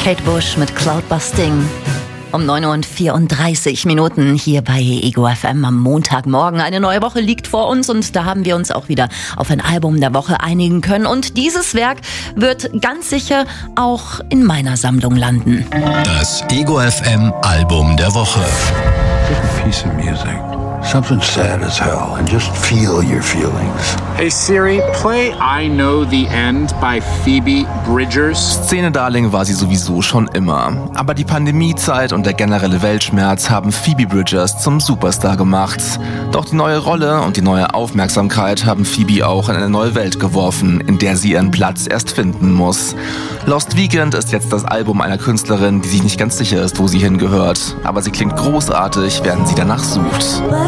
Kate Bush mit Cloudbusting. Um 9:34 Uhr hier bei Ego FM am Montagmorgen. Eine neue Woche liegt vor uns und da haben wir uns auch wieder auf ein Album der Woche einigen können. Und dieses Werk wird ganz sicher auch in meiner Sammlung landen. Das Ego FM Album der Woche. Just a piece of music. Something sad as hell, and just feel your feelings. Hey Siri, play I Know the End by Phoebe Bridgers. Szene-Darling war sie sowieso schon immer. Aber die Pandemiezeit und der generelle Weltschmerz haben Phoebe Bridgers zum Superstar gemacht. Doch die neue Rolle und die neue Aufmerksamkeit haben Phoebe auch in eine neue Welt geworfen, in der sie ihren Platz erst finden muss. Lost Weekend ist jetzt das Album einer Künstlerin, die sich nicht ganz sicher ist, wo sie hingehört. Aber sie klingt großartig, während sie danach sucht.